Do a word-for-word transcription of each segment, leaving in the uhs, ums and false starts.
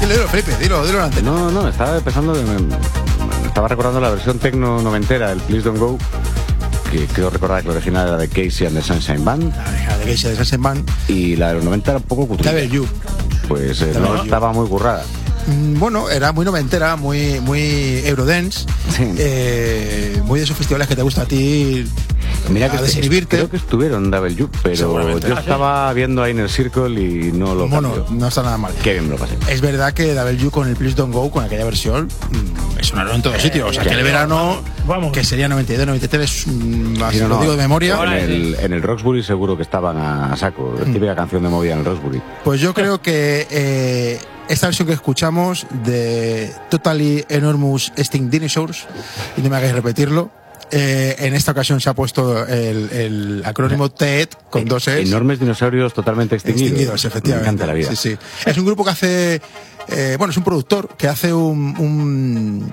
Dilo, dilo, Felipe, dilo, dilo antes. No, no, estaba pensando que me, estaba recordando la versión tecno noventera del Please Don't Go, que creo recordar que la original era de Casey and the Sunshine Band. La de Casey and the Sunshine Band. Y la de los noventa era un poco cutrilla. Double You. Pues eh, no estaba muy currada. Bueno, era muy noventera, muy, muy Eurodance, sí. eh, muy de esos festivales que te gusta a ti. Mira que desinhibirte. Creo que estuvieron W, pero yo estaba viendo ahí en el Circle y no lo Bueno, cambió. No está nada mal. Qué bien me lo pasé. Es verdad que W con el Please Don't Go, con aquella versión, sonaron en todos eh, sitios. O sea, que el verano, vamos. Que sería noventa y dos, noventa y tres, más sí, no, lo no, digo de memoria. En el, en el Roxbury seguro que estaban a saco. La típica mm. canción de movida en el Roxbury. Pues yo creo que eh, esta versión que escuchamos de Totally Enormous Extinct Dinosaurs, y no me hagáis repetirlo, Eh, en esta ocasión se ha puesto el, el acrónimo T E D con dos Es. Enormes dinosaurios totalmente extinguidos. Extinguidos, efectivamente. Me encanta la vida. Sí, sí. Es un grupo que hace, eh, bueno, es un productor que hace un, un,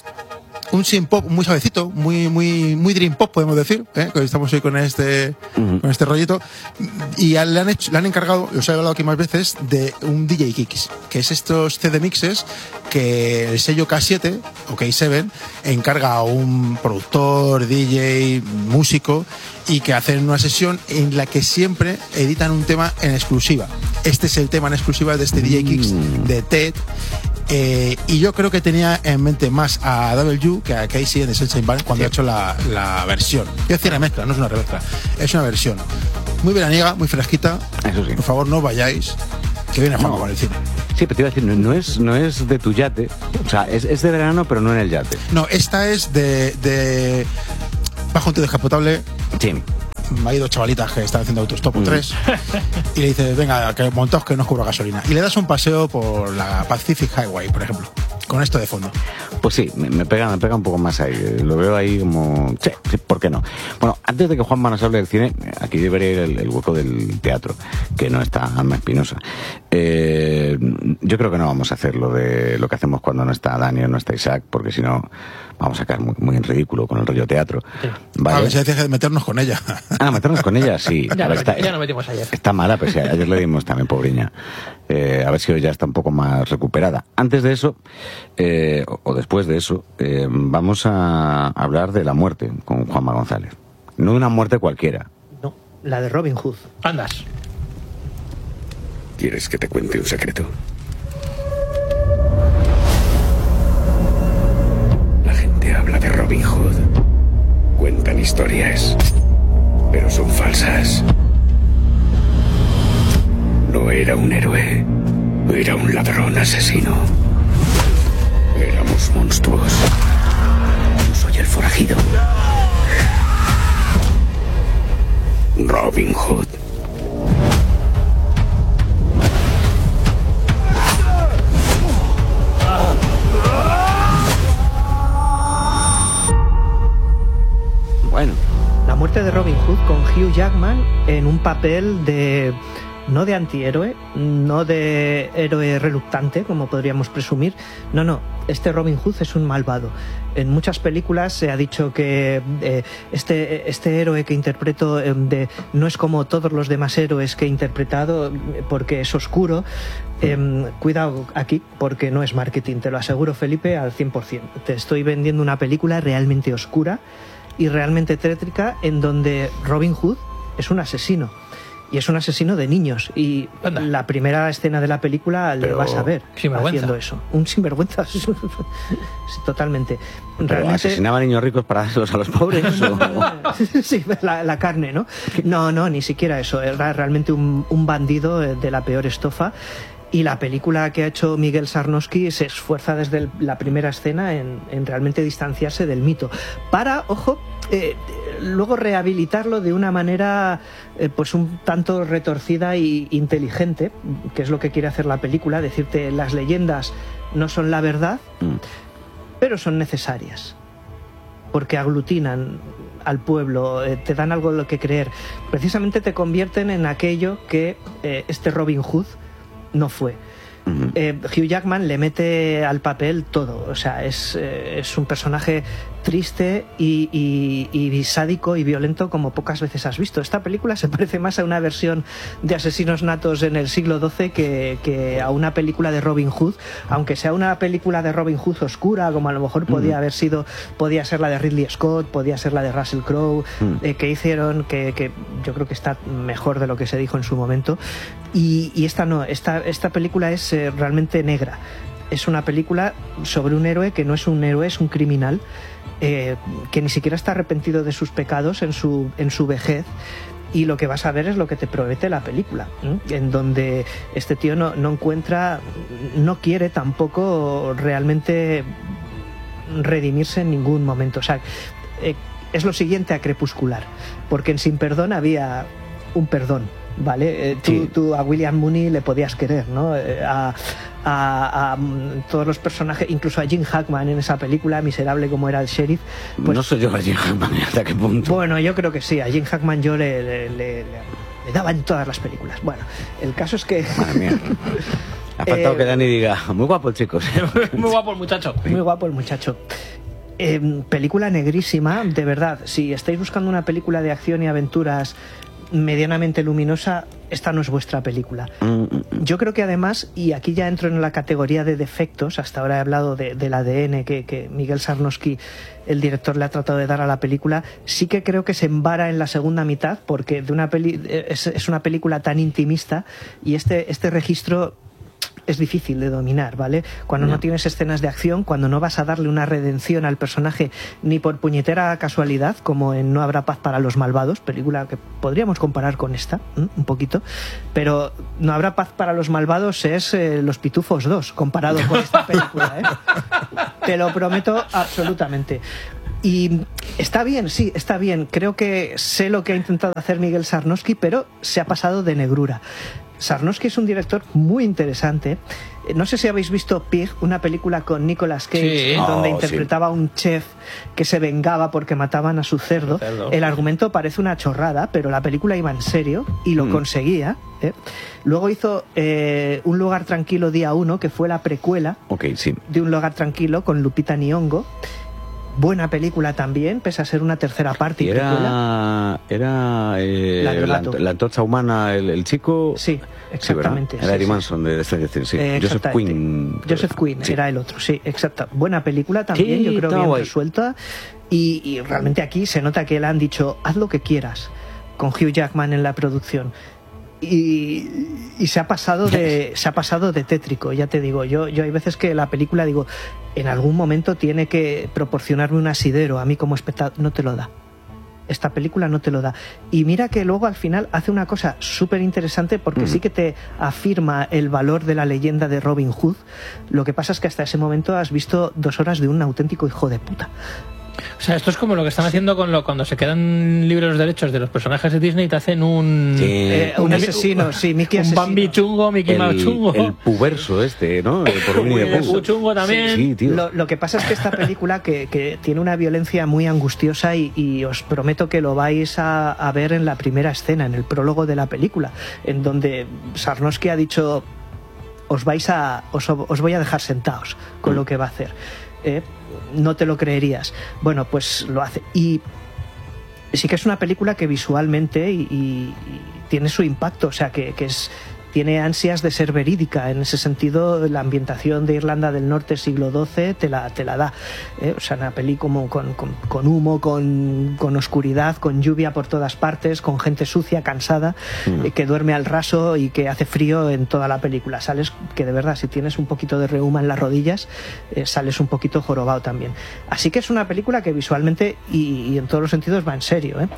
un synth pop muy suavecito, muy, muy, muy dream pop, podemos decir, ¿eh? Que estamos hoy con este, uh-huh. con este rollito. Y le han hecho, le han encargado, os he hablado aquí más veces, de un D J Kicks, que es estos C D mixes que el sello K siete o K siete encarga a un productor, D J, músico, y que hacen una sesión en la que siempre editan un tema en exclusiva. Este es el tema en exclusiva de este D J Kicks de T E D. Eh, y yo creo que tenía en mente más a W que a Casey en The Sunshine Band cuando sí. ha hecho la, la versión. Quiero decir remezcla, no es una remezcla, es una versión muy veraniega, muy fresquita. Eso sí. Por favor, no vayáis, que viene Juanjo no. con el cine. Sí, pero te iba a decir, no, no, es, no es de tu yate, o sea, es, es de verano, pero no en el yate. No, esta es de, de bajo un tío descapotable. Sí. Hay dos chavalitas que están haciendo autostop mm. tres y le dices, venga, que montaos que no os cobro gasolina. Y le das un paseo por la Pacific Highway, por ejemplo, con esto de fondo. Pues sí, me, me pega me pega un poco más ahí. Lo veo ahí como... Sí, sí, ¿por qué no? Bueno, antes de que Juanma nos hable del cine, aquí debería ir el, el hueco del teatro, que no está Alma Espinosa. Eh, yo creo que no vamos a hacer lo de lo que hacemos cuando no está Dani o no está Isaac, porque si no vamos a quedar muy, muy en ridículo con el rollo teatro. Sí. ¿Vale? A ver si hay que meternos con ella. Ah, meternos con ella, sí. Ya, ver, no, está, ya nos metimos ayer. Está mala, pero sí, ayer le dimos también, pobriña. Eh, a ver si hoy ya está un poco más recuperada. Antes de eso, eh, o, o después de eso, eh, vamos a hablar de la muerte con Juanma González. No una muerte cualquiera. No, la de Robin Hood. Andas. ¿Quieres que te cuente un secreto? La gente habla de Robin Hood. Cuentan historias, pero son falsas. No era un héroe, era un ladrón asesino. Éramos monstruos. Yo soy el forajido. Robin Hood. Bueno. La muerte de Robin Hood con Hugh Jackman en un papel de... no de antihéroe, no de héroe reluctante, como podríamos presumir. No, no, este Robin Hood es un malvado. En muchas películas se ha dicho que eh, este, este héroe que interpreto eh, de, no es como todos los demás héroes que he interpretado porque es oscuro. Eh, cuidado aquí, porque no es marketing, te lo aseguro, Felipe, al cien por ciento. Te estoy vendiendo una película realmente oscura y realmente tétrica, en donde Robin Hood es un asesino. Y es un asesino de niños. Y Anda. La primera escena de la película le vas a ver haciendo eso. Un sinvergüenza. Sí, totalmente. Realmente... ¿Asesinaba a niños ricos para dárselos a los pobres? ¿O? Sí, la, la carne, ¿no? No, no, ni siquiera eso. Era realmente un, un bandido de la peor estofa. Y la película que ha hecho Miguel Sarnowski se esfuerza desde el, la primera escena en, en realmente distanciarse del mito. Para, ojo, eh, luego rehabilitarlo de una manera eh, pues un tanto retorcida e inteligente, que es lo que quiere hacer la película, decirte las leyendas no son la verdad, mm. pero son necesarias, porque aglutinan al pueblo, eh, te dan algo de lo que creer. Precisamente te convierten en aquello que eh, este Robin Hood no fue. Uh-huh. Eh, Hugh Jackman le mete al papel todo, o sea, es, eh, es un personaje triste y, y, y sádico y violento como pocas veces has visto. Esta película se parece más a una versión de Asesinos Natos en el siglo doce que, que a una película de Robin Hood, aunque sea una película de Robin Hood oscura, como a lo mejor podía uh-huh. haber sido, podía ser la de Ridley Scott, podía ser la de Russell Crowe, uh-huh. eh, que hicieron, que, que yo creo que está mejor de lo que se dijo en su momento. Y, y esta no, esta, esta película es eh, realmente negra. Es una película sobre un héroe que no es un héroe, es un criminal, eh, que ni siquiera está arrepentido de sus pecados en su, en su vejez. Y lo que vas a ver es lo que te promete la película, ¿eh? En donde este tío no, no encuentra, no quiere tampoco realmente redimirse en ningún momento. O sea, eh, es lo siguiente a Crepuscular, porque en Sin Perdón había un perdón, ¿vale? Eh, tú, sí. tú a William Mooney le podías querer, ¿no? Eh, a, a, a todos los personajes, incluso a Jim Hackman en esa película, miserable como era el sheriff. Pues, no soy yo a Jim Hackman, ¿hasta qué punto? Bueno, yo creo que sí, a Jim Hackman yo le, le, le, le daba en todas las películas. Bueno, el caso es que... Madre mía. Ha faltado eh, que Dani diga, muy guapo el chico. Muy guapo el muchacho. Muy guapo el muchacho. Eh, película negrísima, de verdad. Si estáis buscando una película de acción y aventuras medianamente luminosa, esta no es vuestra película. Yo creo que además, y aquí ya entro en la categoría de defectos, hasta ahora he hablado de, del A D N que, que Miguel Sarnowski, el director, le ha tratado de dar a la película, sí que creo que se embara en la segunda mitad, porque de una peli, es, es una película tan intimista y este, este registro es difícil de dominar, ¿vale? Cuando no. no tienes escenas de acción, cuando no vas a darle una redención al personaje ni por puñetera casualidad, como en No habrá paz para los malvados, película que podríamos comparar con esta, ¿eh? un poquito, pero No habrá paz para los malvados es eh, Los Pitufos dos, comparado con esta película, ¿eh? Te lo prometo absolutamente. Y está bien, sí, está bien. Creo que sé lo que ha intentado hacer Miguel Sarnowski, pero se ha pasado de negrura. Sarnowski es un director muy interesante. No sé si habéis visto Pig, una película con Nicolas Cage, sí. donde oh, interpretaba a sí. un chef que se vengaba porque mataban a su cerdo. cerdo. El argumento parece una chorrada, pero la película iba en serio y lo mm. conseguía. ¿eh? Luego hizo eh, Un lugar tranquilo día uno, que fue la precuela okay, sí. de Un lugar tranquilo con Lupita Nyong'o. Buena película también, pese a ser una tercera parte. Y era era eh, la, la, la antorcha humana, el, el chico. Sí, exactamente. Sí, era Eddie sí, Manson de esta decisión, sí. Eh, Joseph Quinn. Joseph Quinn sí. era el otro, sí, exacto. Buena película también, sí, yo creo bien guay. resuelta. Y, y realmente aquí se nota que le han dicho, haz lo que quieras, con Hugh Jackman en la producción. Y, y se ha pasado de se ha pasado de tétrico, ya te digo. Yo yo hay veces que la película digo, en algún momento tiene que proporcionarme un asidero a mí como espectador, no te lo da. Esta película no te lo da. Y mira que luego al final hace una cosa súper interesante, porque mm. sí que te afirma el valor de la leyenda de Robin Hood. Lo que pasa es que hasta ese momento has visto dos horas de un auténtico hijo de puta. O sea, esto es como lo que están haciendo con lo, cuando se quedan libres los derechos de los personajes de Disney y te hacen un... Sí. Eh, un, un asesino, sí, Mickey un asesino. Bambi chungo, Mickey Mouse chungo. El puberso este, ¿no? Por un el chungo también. Sí, sí, tío. Lo, lo que pasa es que esta película que, que tiene una violencia muy angustiosa y, y os prometo que lo vais a, a ver en la primera escena, en el prólogo de la película, en donde Sarnowski ha dicho, os vais a... os, os voy a dejar sentados con mm. lo que va a hacer. Eh, no te lo creerías. Bueno, pues lo hace. Y sí que es una película que visualmente y, y, y tiene su impacto, o sea, que, que es... tiene ansias de ser verídica. En ese sentido, la ambientación de Irlanda del Norte siglo doce te la, te la da. ¿eh? O sea, una peli como con, con, con humo, con, con oscuridad, con lluvia por todas partes, con gente sucia, cansada, mm. eh, que duerme al raso y que hace frío en toda la película. Sales que de verdad, si tienes un poquito de reuma en las rodillas, eh, sales un poquito jorobado también. Así que es una película que visualmente y, y en todos los sentidos va en serio. ¿eh?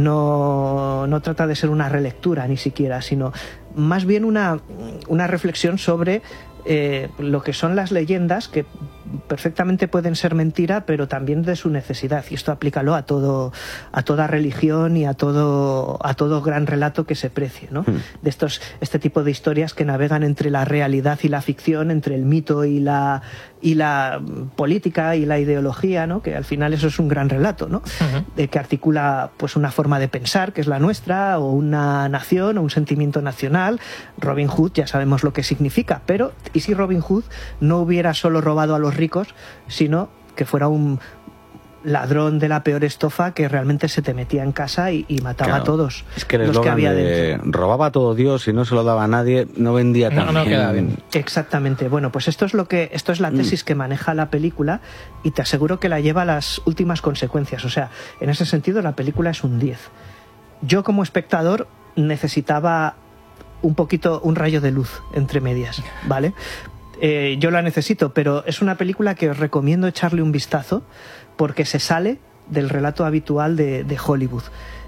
No, no trata de ser una relectura ni siquiera, sino más bien una, una reflexión sobre eh, lo que son las leyendas que perfectamente pueden ser mentira, pero también de su necesidad, y esto aplícalo a todo, a toda religión y a todo, a todo gran relato que se precie, ¿no? Mm. De estos, este tipo de historias que navegan entre la realidad y la ficción, entre el mito y la, y la política y la ideología, ¿no? Que al final eso es un gran relato, ¿no? Uh-huh. De que articula pues una forma de pensar que es la nuestra, o una nación, o un sentimiento nacional. Robin Hood ya sabemos lo que significa, pero ¿y si Robin Hood no hubiera solo robado a los ricos, sino que fuera un ladrón de la peor estofa que realmente se te metía en casa y, y mataba claro. a todos es que los que había de, dentro? Robaba a todo Dios y no se lo daba a nadie, no vendía tan no, no bien. queda bien. Exactamente. Bueno, pues esto es lo que esto es la tesis mm. que maneja la película, y te aseguro que la lleva a las últimas consecuencias. O sea, en ese sentido la película es un diez. Yo como espectador necesitaba un poquito, un rayo de luz entre medias, ¿vale? Eh, yo la necesito, pero es una película que os recomiendo echarle un vistazo, porque se sale del relato habitual de, de Hollywood.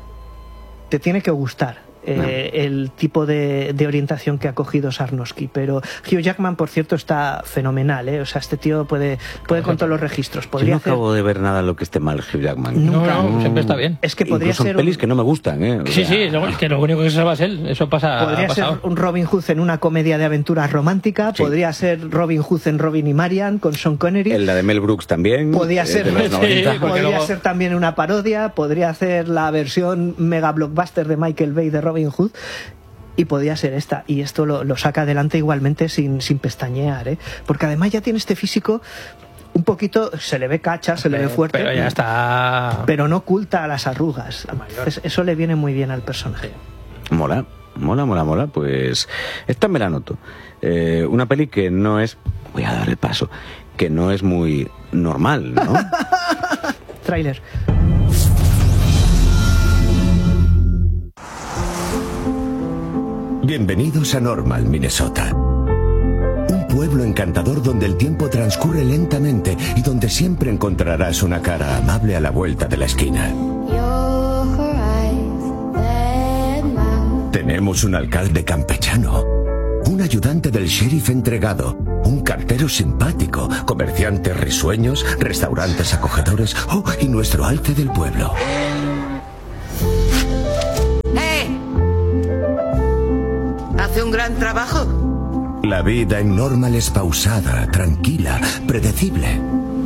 Te tiene que gustar eh, no. el tipo de, de orientación que ha cogido Sarnowski, pero Hugh Jackman, por cierto, está fenomenal, ¿eh? O sea, este tío puede, puede con todos los registros. Podría Yo no hacer... acabo de ver nada en lo que esté mal Hugh Jackman. Nunca. No, no, siempre está bien. Es que podría Incluso ser en pelis un... que no me gustan, ¿eh? O sí, sea... sí, es que lo único que se salva es él, eso pasa. Podría ser un Robin Hood en una comedia de aventuras romántica, sí. Podría ser Robin Hood en Robin y Marian con Sean Connery. En la de Mel Brooks también. Podría ser, de los noventa. sí, podría luego... ser también una parodia, podría ser la versión mega blockbuster de Michael Bay de Robin Hood. Y podía ser esta, y esto lo, lo saca adelante igualmente sin, sin pestañear, ¿eh? Porque además ya tiene este físico un poquito, se le ve cacha, se pero, le ve fuerte, pero ya está, pero no oculta las arrugas. Entonces, eso le viene muy bien al personaje. Mola, mola, mola, mola. Pues esta me la noto. Eh, una peli que no es, voy a dar el paso, que no es muy normal, ¿no? Tráiler. Bienvenidos a Normal, Minnesota. Un pueblo encantador donde el tiempo transcurre lentamente y donde siempre encontrarás una cara amable a la vuelta de la esquina. Tenemos un alcalde campechano, un ayudante del sheriff entregado, un cartero simpático, comerciantes risueños, restaurantes acogedores, oh, y nuestro alce del pueblo. ¿Hace un gran trabajo? La vida en Normal es pausada, tranquila, predecible.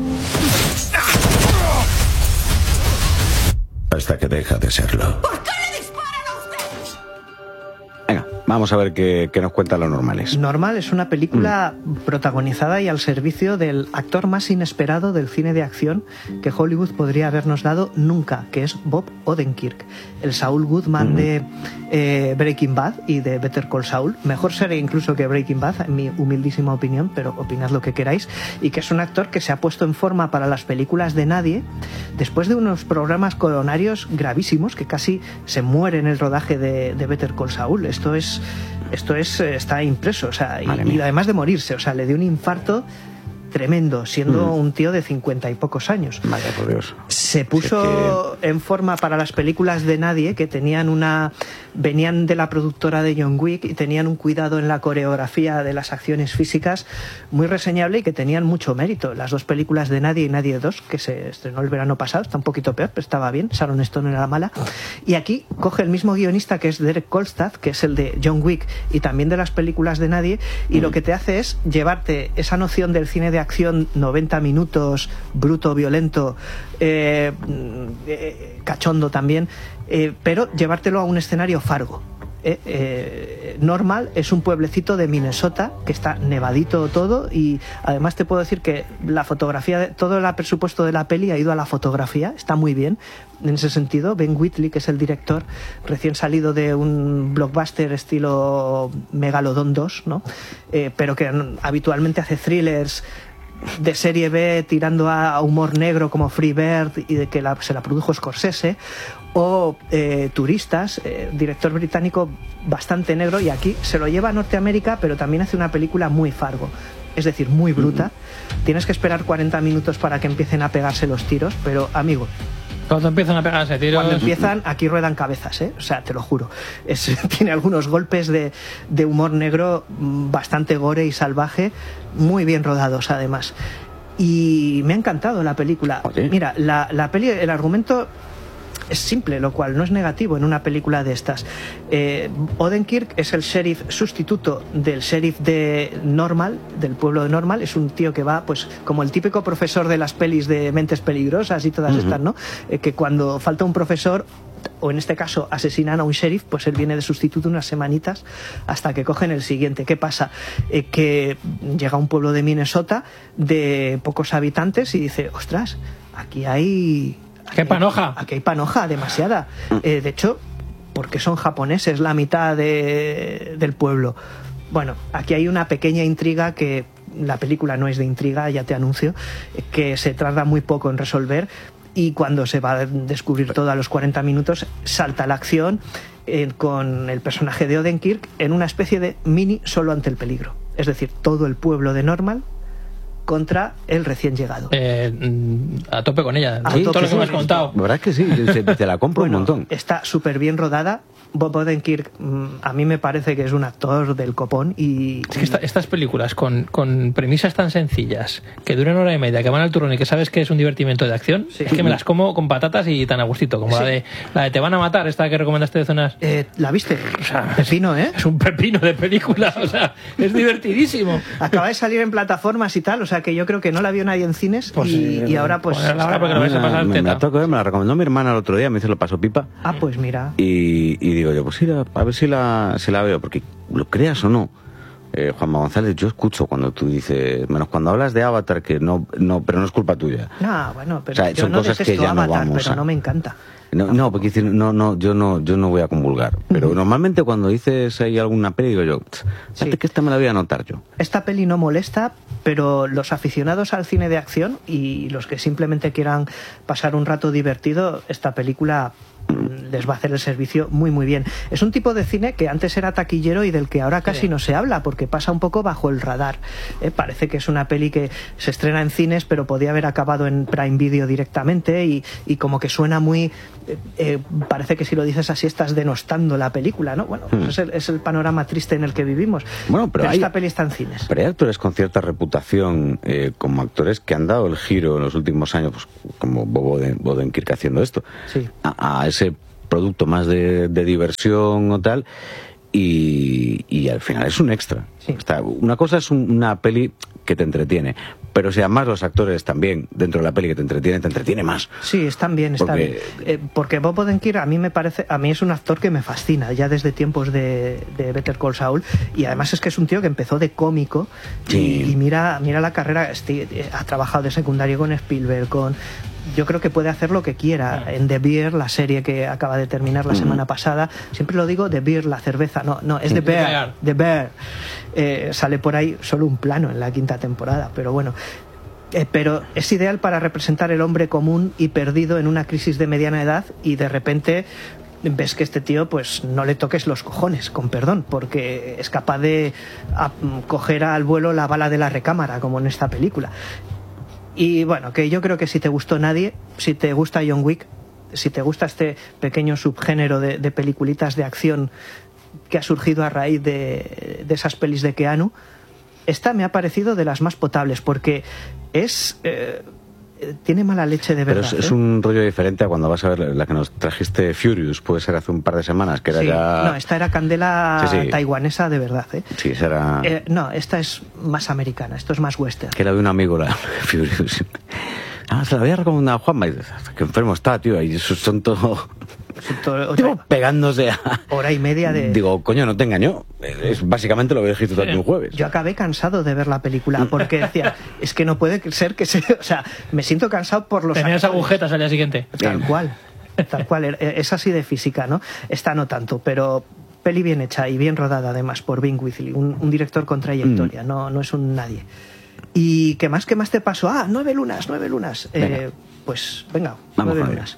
Hasta que deja de serlo. ¿Por qué le disparan a usted? Venga, vamos a ver qué, qué nos cuentan los normales. Normal es una película mm. protagonizada y al servicio del actor más inesperado del cine de acción que Hollywood podría habernos dado nunca, que es Bob Odenkirk, el Saul Goodman mm. de eh, Breaking Bad y de Better Call Saul. Mejor serie incluso que Breaking Bad, en mi humildísima opinión, pero opinad lo que queráis. Y que es un actor que se ha puesto en forma para las películas de nadie después de unos programas coronarios gravísimos, que casi se muere en el rodaje de, de Better Call Saul. Esto es Esto es, está impreso, o sea, y, y además de morirse, o sea, le dio un infarto tremendo, siendo mm. un tío de cincuenta y pocos años. Vaya por Dios. Se puso es que... en forma para las películas de nadie, que tenían una... venían de la productora de John Wick y tenían un cuidado en la coreografía de las acciones físicas muy reseñable y que tenían mucho mérito. Las dos películas de Nadie y Nadie dos, que se estrenó el verano pasado, está un poquito peor, pero estaba bien, Sharon Stone era mala. Y aquí coge el mismo guionista, que es Derek Kolstad, que es el de John Wick y también de las películas de Nadie, y mm. lo que te hace es llevarte esa noción del cine de acción, noventa minutos, bruto, violento, eh, eh, cachondo también, eh, pero llevártelo a un escenario Fargo. Eh, eh, Normal es un pueblecito de Minnesota que está nevadito todo, y además te puedo decir que la fotografía, de, todo el presupuesto de la peli ha ido a la fotografía, está muy bien en ese sentido. Ben Wheatley, que es el director, recién salido de un blockbuster estilo Megalodon dos, ¿no? Eh, pero que habitualmente hace thrillers de serie B tirando a humor negro como Free Bird, y de que la, se la produjo Scorsese, o eh, Turistas, eh, director británico bastante negro, y aquí se lo lleva a Norteamérica, pero también hace una película muy Fargo, es decir, muy bruta. Mm-hmm. Tienes que esperar cuarenta minutos para que empiecen a pegarse los tiros, pero amigo, cuando empiezan a pegarse tiros... Cuando empiezan, aquí ruedan cabezas, ¿eh? O sea, te lo juro. Es, tiene algunos golpes de, de humor negro bastante gore y salvaje, muy bien rodados además. Y me ha encantado la película. Oye. Mira, la, la peli, el argumento es simple, lo cual no es negativo en una película de estas. Eh, Odenkirk es el sheriff sustituto del sheriff de Normal, del pueblo de Normal. Es un tío que va, pues, como el típico profesor de las pelis de Mentes Peligrosas y todas uh-huh. estas, ¿no? Eh, que cuando falta un profesor, o en este caso asesinan a un sheriff, pues él viene de sustituto unas semanitas hasta que cogen el siguiente. ¿Qué pasa? Eh, que llega a un pueblo de Minnesota de pocos habitantes y dice, ostras, aquí hay... ¡Qué panoja! Aquí hay panoja, demasiada. Eh, de hecho, porque son japoneses la mitad de, del pueblo. Bueno, aquí hay una pequeña intriga que la película no es de intriga, ya te anuncio, que se tarda muy poco en resolver, y cuando se va a descubrir todo a los cuarenta minutos salta la acción eh, con el personaje de Odenkirk en una especie de mini Solo ante el peligro. Es decir, todo el pueblo de Normal contra el recién llegado. Eh, a tope con ella. A Sí, tope, todo lo que me has sí. contado. La verdad es que sí, te, te la compro Bueno, un montón. está súper bien rodada. Bob Odenkirk, mm, a mí me parece que es un actor del copón y... Es que esta- estas películas con, con premisas tan sencillas, que duran hora y media, que van al turrón y que sabes que es un divertimento de acción, Sí. es que me las como con patatas y tan a gustito, como Sí. la de la de Te van a matar, esta que recomendaste de zonas. Eh, ¿La viste? sea, Pepino, ¿eh? Es un pepino de película, o sea, es divertidísimo. Acaba de salir en plataformas y tal, o sea que yo creo que no la vio nadie en cines Pues y, sí, y ahora pues... ponerla ahora está- porque lo vais a Mira, pasar me, me teta. la tocó, eh, me la recomendó mi hermana el otro día, me dice lo pasó pipa. Ah, pues mira. Y, y digo yo, pues sí, a ver si la, si la veo, porque lo creas o no, eh, Juanma González, yo escucho cuando tú dices, menos cuando hablas de Avatar, que no, no pero no es culpa tuya. No, bueno, pero O sea, yo son no cosas que detesto ya no Avatar, vamos pero a- no me encanta. No, no, porque dice, no, no, yo no, yo no voy a convulgar. Pero normalmente cuando dices hay alguna peli, digo yo, fíjate Sí. que esta me la voy a anotar yo. Esta peli no molesta, pero los aficionados al cine de acción y los que simplemente quieran pasar un rato divertido, esta película mm, les va a hacer el servicio muy muy bien. Es un tipo de cine que antes era taquillero y del que ahora casi Sí. no se habla porque pasa un poco bajo el radar. Eh, parece que es una peli que se estrena en cines pero podía haber acabado en Prime Video directamente y, y como que suena muy... eh, eh, parece que si lo dices así estás denostando la película, ¿no? Bueno, pues Hmm. es, el, es el panorama triste en el que vivimos. Bueno, pero hay- esta peli está en cines. Pero hay actores con cierta reputación eh, como actores que han dado el giro en los últimos años, pues como Bob Oden- Odenkirk haciendo esto, Sí. a, a ese producto más de, de diversión o tal, y, y al final es un extra. Sí. Está- una cosa es un- una peli que te entretiene, pero si además los actores también dentro de la peli que te entretiene, te entretiene más. Sí, están bien, está Porque- bien. Eh, porque Bob Odenkirk a mí me parece, a mí es un actor que me fascina ya desde tiempos de, de Better Call Saul y además es que es un tío que empezó de cómico Sí. y, y mira, mira la carrera, este, eh, ha trabajado de secundario con Spielberg, con yo creo que puede hacer lo que quiera. En The Bear, la serie que acaba de terminar la semana pasada, siempre lo digo, The Bear, la cerveza, no, no, es The The Bear, Bear. The Bear. Eh, sale por ahí solo un plano en la quinta temporada, pero bueno. Eh, pero es ideal para representar el hombre común y perdido en una crisis de mediana edad y de repente ves que este tío pues no le toques los cojones, con perdón, porque es capaz de a, coger al vuelo la bala de la recámara, como en esta película. Y bueno, que yo creo que si te gustó Nadie, si te gusta John Wick, si te gusta este pequeño subgénero de, de peliculitas de acción que ha surgido a raíz de, de esas pelis de Keanu, esta me ha parecido de las más potables porque es eh, tiene mala leche de Pero verdad. es, es ¿eh? un rollo diferente a cuando vas a ver la, la que nos trajiste Furious, puede ser hace un par de semanas, que era Sí, ya... no, esta era candela Sí, sí. taiwanesa de verdad. ¿eh? Sí, esa era... Eh, no, esta es más americana, esto es más western. Que era de un amigo, la Furious. Ah, se la había recomendado a Juanma y dice, qué enfermo está, tío, y esos son todo... To- o Tipo, sea, pegándose a... hora y media de... Digo, coño, no te engañó. Es básicamente lo que dijiste tú un jueves. Yo acabé cansado de ver la película porque decía, es que no puede ser que se... O sea, me siento cansado por los... Tenías actores. agujetas al día siguiente. Tal cual, tal cual. Er- Es así de física, ¿no? Esta no tanto, pero peli bien hecha y bien rodada además por Vin Wheatley, un, un director con trayectoria, Mm. no, no es un nadie. ¿Y qué más, qué más te pasó? Ah, nueve lunas, nueve lunas. Venga. Eh, pues venga, Vamos nueve con ello. lunas.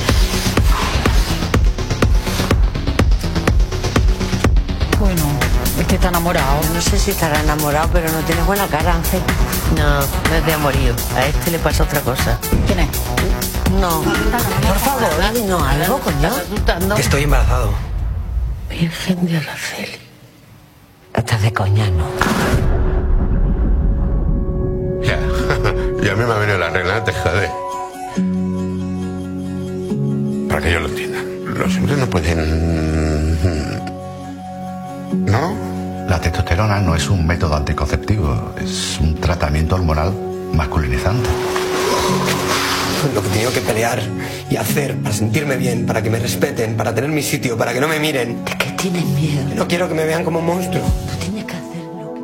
Bueno, este está enamorado. No sé si estará enamorado, pero no tiene buena cara, Ángel. No, no es de amorío. A este le pasa otra cosa. ¿Quién es? No. Por favor, dinos algo, coño. Estoy embarazado. Virgen de Araceli. Estás de coña, ¿no? Ya, Y a mí me ha venido la regla antes, joder. Para que yo lo entienda. Los hombres no pueden... ¿No? La testosterona no es un método anticonceptivo, es un tratamiento hormonal masculinizante. Lo que he tenido que pelear y hacer para sentirme bien, para que me respeten, para tener mi sitio, para que no me miren. ¿De qué tienes miedo? No quiero que me vean como un monstruo. Tú tienes que hacerlo.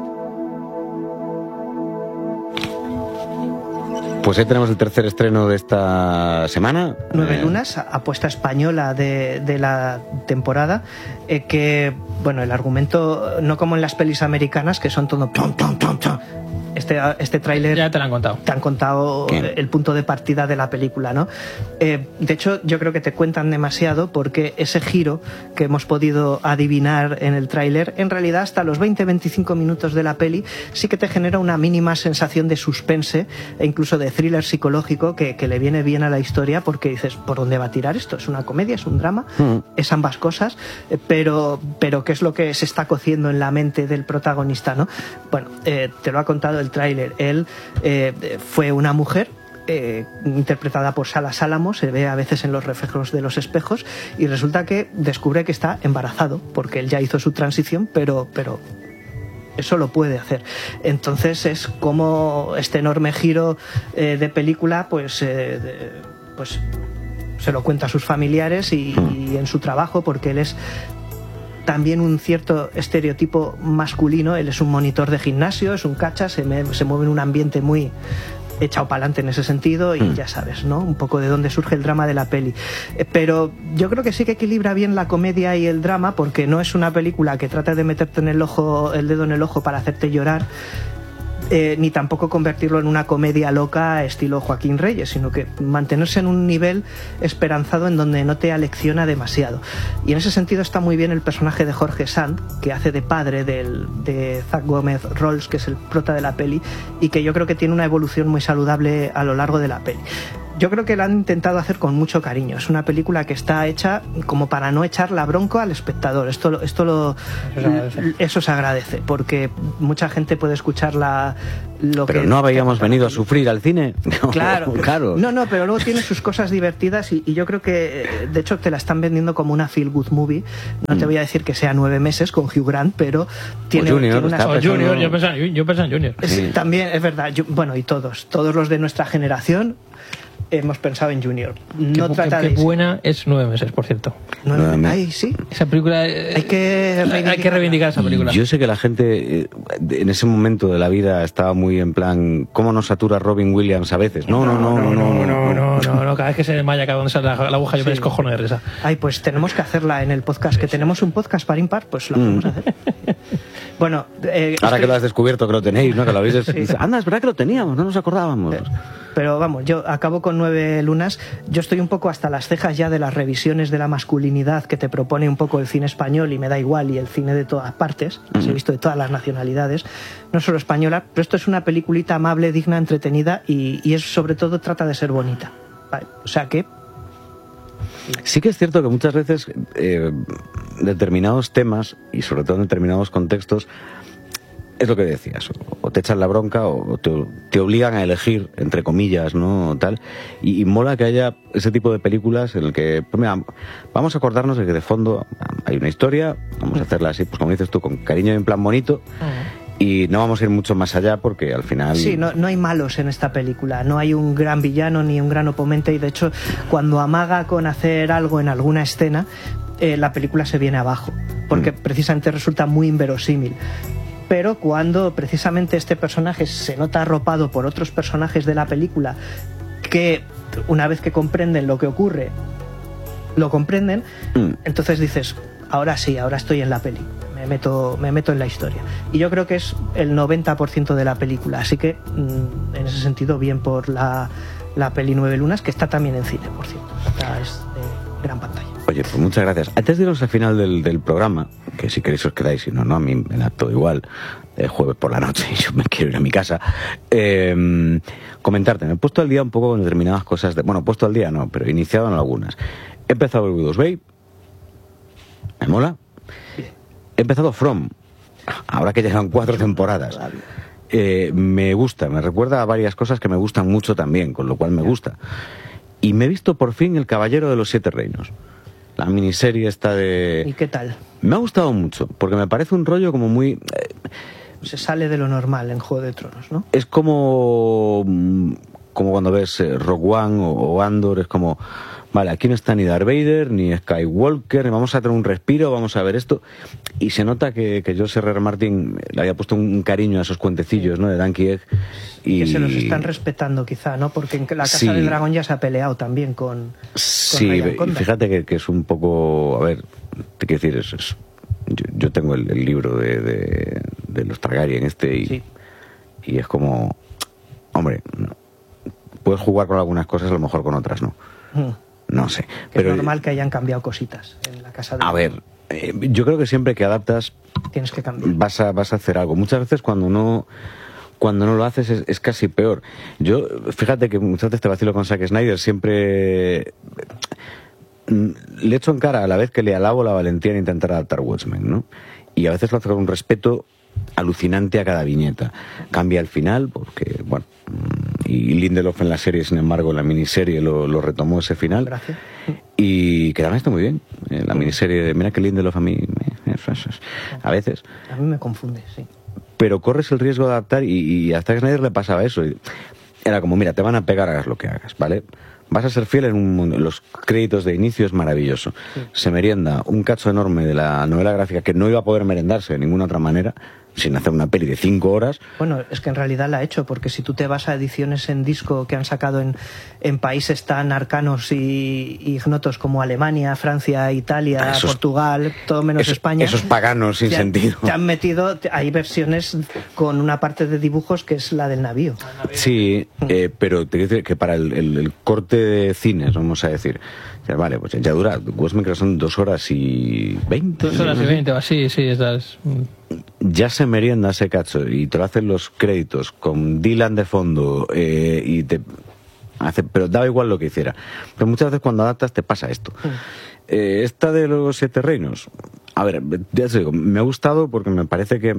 Pues ahí tenemos el tercer estreno de esta semana. Nueve Eh, lunas, apuesta española de, de la temporada, eh, que, bueno, el argumento, no como en las pelis americanas, que son todo... Tom, tom, tom, tom. Este, este tráiler... Ya te lo han contado. Te han contado ¿Qué? el punto de partida de la película, ¿no? Eh, de hecho, yo creo que te cuentan demasiado porque ese giro que hemos podido adivinar en el tráiler, en realidad hasta los veinte a veinticinco minutos de la peli sí que te genera una mínima sensación de suspense e incluso de thriller psicológico que, que le viene bien a la historia, porque dices, ¿por dónde va a tirar esto? ¿Es una comedia? ¿Es un drama? Mm. Es ambas cosas, eh, pero, pero ¿qué es lo que se está cociendo en la mente del protagonista, ¿no? Bueno, eh, te lo ha contado el tráiler. Él eh, fue una mujer eh, interpretada por Sala Sálamo, se ve a veces en los reflejos de los espejos, y resulta que descubre que está embarazado, porque él ya hizo su transición, pero, pero eso lo puede hacer. Entonces es como este enorme giro eh, de película, pues, eh, de, pues se lo cuenta a sus familiares y, y en su trabajo, porque él es también un cierto estereotipo masculino. Él es un monitor de gimnasio, es un cacha, se, me, se mueve en un ambiente muy echado para adelante en ese sentido, y mm. ya sabes, ¿no? Un poco de dónde surge el drama de la peli. Eh, pero yo creo que sí que equilibra bien la comedia y el drama, porque no es una película que trata de meterte en el ojo, el dedo en el ojo para hacerte llorar, Eh, ni tampoco convertirlo en una comedia loca estilo Joaquín Reyes, sino que mantenerse en un nivel esperanzado en donde no te alecciona demasiado. Y en ese sentido está muy bien el personaje de Jorge Sand, que hace de padre del, de Zach Gómez Rolls, que es el prota de la peli, y que yo creo que tiene una evolución muy saludable a lo largo de la peli. Yo creo que la han intentado hacer con mucho cariño. Es una película que está hecha como para no echar la bronca al espectador. Esto, esto lo, eso, se agradece. eso se agradece, porque mucha gente puede escuchar la, lo pero que... no habíamos venido a sufrir al cine. No, claro, claro. No, no, pero luego tiene sus cosas divertidas y, y yo creo que, de hecho, te la están vendiendo como una feel good movie. No mm. te voy a decir que sea nueve meses con Hugh Grant, pero tiene, o Junior, tiene una... O Junior, yo pensaba, yo pensaba en Junior. Sí, sí. También, es verdad. Yo, bueno, y todos, todos los de nuestra generación hemos pensado en Junior. No qué, trata qué, de... qué buena es Nueve meses, por cierto. Nueve meses. Ay, sí. Esa película... Eh, hay, que hay que reivindicar esa película. Yo sé que la gente eh, en ese momento de la vida estaba muy en plan, ¿cómo nos satura Robin Williams a veces? No, no, no, no, no, no, no, no, no, no cada vez que se desmaya, cada donde sale la, la aguja, yo sí. me descojono de risa. Ay, pues tenemos que hacerla en el podcast, que tenemos un podcast par impar, pues lo vamos mm. a hacer. Bueno, eh, ahora estoy... que lo has descubierto, que lo tenéis, ¿no? Que lo habéis... Sí. Anda, es verdad que lo teníamos, no nos acordábamos. Eh, pero vamos, yo acabo con Nueve lunas. Yo estoy un poco hasta las cejas ya de las revisiones de la masculinidad que te propone un poco el cine español, y me da igual, y el cine de todas partes, mm. las he visto de todas las nacionalidades, no solo española, pero esto es una peliculita amable, digna, entretenida, y, y es, sobre todo, trata de ser bonita. ¿Vale? O sea que... Sí que es cierto que muchas veces eh, determinados temas, y sobre todo en determinados contextos, es lo que decías, o te echan la bronca o te, te obligan a elegir, entre comillas, ¿no? Tal, y, y mola que haya ese tipo de películas en el que, pues mira, vamos a acordarnos de que de fondo hay una historia, vamos a hacerla así, pues como dices tú, con cariño y en plan bonito, uh-huh. y no vamos a ir mucho más allá porque al final... Sí, no, no hay malos en esta película, no hay un gran villano ni un gran oponente, y de hecho cuando amaga con hacer algo en alguna escena, eh, la película se viene abajo, porque mm. precisamente resulta muy inverosímil. Pero cuando precisamente este personaje se nota arropado por otros personajes de la película, que una vez que comprenden lo que ocurre, lo comprenden, mm. entonces dices, ahora sí, ahora estoy en la peli, me meto, me meto en la historia. Y yo creo que es el noventa por ciento de la película, así que mm, en ese sentido bien por la, la peli Nueve lunas, que está también en cine, por cierto, está, es de gran pantalla. Oye, pues muchas gracias. Antes de iros al final del, del programa, que si queréis os quedáis, si no, no, a mí me da todo igual, el jueves por la noche y yo me quiero ir a mi casa, eh, comentarte, me he puesto al día un poco con determinadas cosas, de, bueno, puesto al día no, pero iniciado en algunas. He empezado el Widow's Bay, me mola. He empezado From, ahora que llevan cuatro temporadas. eh, me gusta, me recuerda a varias cosas que me gustan mucho también, con lo cual me gusta. Y me he visto por fin El Caballero de los Siete Reinos, la miniserie esta de... ¿Y qué tal? Me ha gustado mucho, porque me parece un rollo como muy... Eh, Se sale de lo normal en Juego de Tronos, ¿no? Es como... como cuando ves Rogue One o, o Andor, es como... Vale, aquí no está ni Darth Vader, ni Skywalker, vamos a tener un respiro, vamos a ver esto. Y se nota que, que George R R. Martin le había puesto un cariño a esos cuentecillos, ¿no? De Donkey Egg. Y... que se los están respetando quizá, ¿no? Porque en la Casa sí. del Dragón ya se ha peleado también con, sí, con y fíjate que, que es un poco... A ver, te quiero decir, es, es, yo, yo tengo el, el libro de, de, de los Targaryen este y, sí. y es como... Hombre, no, puedes jugar con algunas cosas, a lo mejor con otras no. Mm. No sé. Que pero es normal que hayan cambiado cositas en la Casa del A ver, eh, yo creo que siempre que adaptas... Tienes que cambiar. Vas a, vas a hacer algo. Muchas veces cuando no... Cuando no lo haces es, es casi peor. Yo, fíjate que muchas veces te vacilo con Zack Snyder, siempre le echo en cara a la vez que le alabo la valentía en intentar adaptar Watchmen, ¿no? Y a veces lo hace con un respeto alucinante a cada viñeta. Cambia el final porque, bueno, y Lindelof en la serie, sin embargo, en la miniserie lo, lo retomó ese final. Gracias. Y que también está muy bien. En la miniserie, mira que Lindelof a mí, me, me, a veces. A mí me confunde, sí. Pero corres el riesgo de adaptar y, y a Zack Snyder le pasaba eso. Era como, mira, te van a pegar, hagas lo que hagas, ¿vale? Vas a ser fiel en un mundo. Los créditos de inicio es maravilloso. Sí. Se merienda un cacho enorme de la novela gráfica que no iba a poder merendarse de ninguna otra manera, sin hacer una peli de cinco horas. Bueno, es que en realidad la ha hecho, porque si tú te vas a ediciones en disco que han sacado en, en países tan arcanos y, y ignotos como Alemania, Francia, Italia, esos, Portugal, todo menos esos, España. Esos paganos sin te sentido. Han, te han metido, hay versiones con una parte de dibujos que es la del navío. Sí, eh, pero te quiero decir que para el, el, el corte de cines, vamos a decir, ya, vale, pues ya dura, Watchmen creo que son dos horas y veinte. Dos horas y veinte, o así, sí, estás... Ya se merienda ese cacho y te lo hacen los créditos con Dylan de fondo eh, y te hace, pero daba igual lo que hiciera. Pero muchas veces cuando adaptas te pasa esto. Mm. Eh, esta de los Siete Reinos, a ver, ya te digo, me ha gustado porque me parece que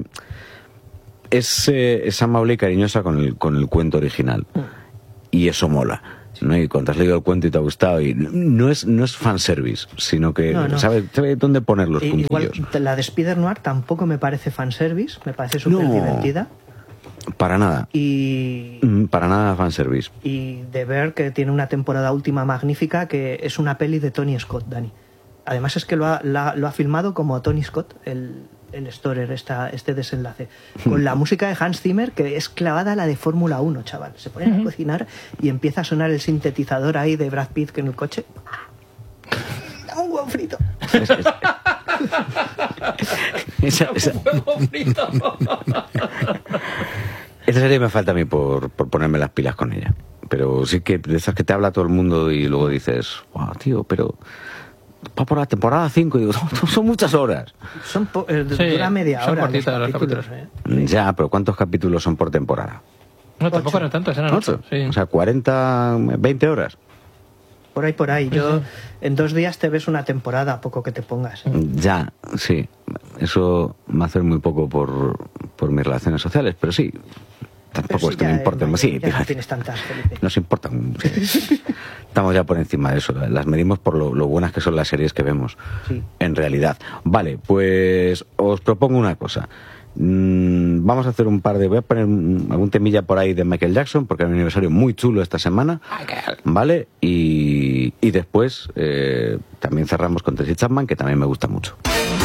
es, eh, es amable y cariñosa con el, con el cuento original. Mm. Y eso mola. ¿No? Y cuando has leído el cuento y te ha gustado, y no es no es fanservice, sino que no, no. Sabe, sabe dónde poner los puntillos. Igual la de Spider-Noir tampoco me parece fanservice, me parece súper no, divertida. Para nada. Y para nada fanservice. Y de ver que tiene una temporada última magnífica, que es una peli de Tony Scott, Dani. Además es que lo ha, la, lo ha filmado como Tony Scott, el, el Storer, esta, este desenlace, con la música de Hans Zimmer, que es clavada a la de Fórmula uno, chaval. Se ponen uh-huh. a cocinar y empieza a sonar el sintetizador ahí de Brad Pitt en el coche. ¡Da un huevo frito! Es, es, esa, esa... esa serie me falta a mí por, por ponerme las pilas con ella. Pero sí que de esas que te habla todo el mundo y luego dices, wow, tío, pero... va por la temporada cinco y digo, son, son muchas horas. Son po eh, sí, dura media son hora. Cortitas los capítulos. ¿eh? Ya, pero ¿cuántos capítulos son por temporada? No, tampoco eran tantos, eran ocho. Sí. O sea, cuarenta, veinte horas. Por ahí, por ahí. Yo, en dos días te ves una temporada, poco que te pongas. ¿eh? Ya, sí. Eso me hace muy poco por, por mis relaciones sociales, pero sí. Tampoco sí, es que me importe. No, sí, ya no tienes tantas, Felipe. Nos importa. Sí. Estamos ya por encima de eso. Las medimos por lo, lo buenas que son las series que vemos. Sí. En realidad. Vale, pues os propongo una cosa. Mm, vamos a hacer un par de... Voy a poner un, algún temilla por ahí de Michael Jackson, porque hay un aniversario muy chulo esta semana. ¿Vale? Y, y después eh, también cerramos con Tracy Chapman, que también me gusta mucho.